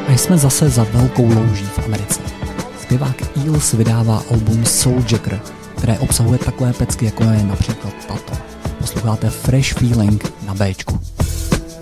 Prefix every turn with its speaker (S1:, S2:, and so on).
S1: A jsme zase za velkou louží v Americe. Zpěvák Eels vydává album Souljacker, které obsahuje takové pecky, jako je například tato. Posloucháte Fresh Feeling na Bčku.